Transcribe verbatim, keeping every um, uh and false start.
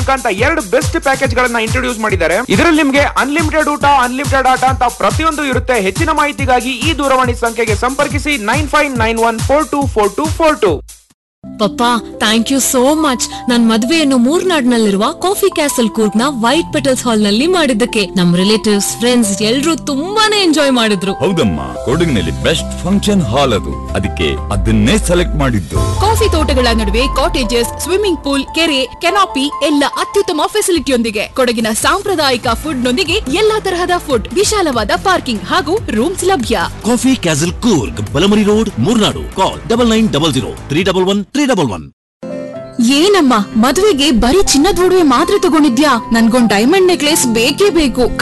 ಅಂತ ಎರಡು best package ಗಳನ್ನ ಇಂಟ್ರೊಡ್ಯೂಸ್ ಮಾಡಿದ್ದಾರೆ. ಇದರಲ್ಲಿ ನಿಮಗೆ ಅನ್ಲಿಮಿಟೆಡ್ ಊಟ, ಅನ್ಲಿಮಿಟೆಡ್ ಆಟ ಅಂತ ಪ್ರತಿಯೊಂದು ಇರುತ್ತೆ. ಹೆಚ್ಚಿನ ಮಾಹಿತಿಗಾಗಿ ಈ ದೂರವಾಣಿ ಸಂಖ್ಯೆಗೆ ಸಂಪರ್ಕಿಸಿ nine five nine one four two four two four two. Papa, thank you so much. ನನ್ ಮದ್ವೆಯನ್ನು ಮೂರ್ನಾಡ್ನಲ್ಲಿರುವ ಕಾಫಿ ಕ್ಯಾಸಲ್ ಕೂರ್ಗ್ ನ ವೈಟ್ ಪೆಟಲ್ಸ್ ಹಾಲ್ ನಲ್ಲಿ ಮಾಡಿದ್ದಕ್ಕೆ ನಮ್ ರಿಲೇಟಿವ್ಸ್, ಫ್ರೆಂಡ್ಸ್ ಎಲ್ರೂ ತುಂಬಾನೇ ಎಂಜಾಯ್ ಮಾಡಿದ್ರು. ಹೌದಮ್ಮ, ಕೊಡಗಿನಲ್ಲಿ ಬೆಸ್ಟ್ ಫಂಕ್ಷನ್ ಹಾಲ್ ಅದು, ಅದಕ್ಕೆ ಅದನ್ನೇ ಸೆಲೆಕ್ಟ್ ಮಾಡಿದ್ದು. ಕಾಫಿ ತೋಟಗಳ ನಡುವೆ ಕಾಟೇಜಸ್, ಸ್ವಿಮ್ಮಿಂಗ್ ಪೂಲ್, ಕೆರೆ, ಕೆನಾಪಿ ಎಲ್ಲ ಅತ್ಯುತ್ತಮ ಫೆಸಿಲಿಟಿಯೊಂದಿಗೆ, ಕೊಡಗಿನ ಸಾಂಪ್ರದಾಯಿಕ ಫುಡ್ ನೊಂದಿಗೆ ಎಲ್ಲಾ ತರಹದ ಫುಡ್, ವಿಶಾಲವಾದ ಪಾರ್ಕಿಂಗ್ ಹಾಗೂ ರೂಮ್ಸ್ ಲಭ್ಯ. Coffee castle Coorg, ಬಲಮರಿ road, Murnad. ಕಾಲ್ double nine double zero three double one three double one. ಏನಮ್ಮ, ಮದುವೆಗೆ ಬರೀ ಚಿನ್ನದ ಒಡವೆ ಮಾತ್ರ ತಗೊಂಡಿದ್ಯಾ? ನನ್ಗೊಂದ್ ಡೈಮಂಡ್ ನೆಕ್ಲೆಸ್ ಬೇಕೇ ಬೇಕು.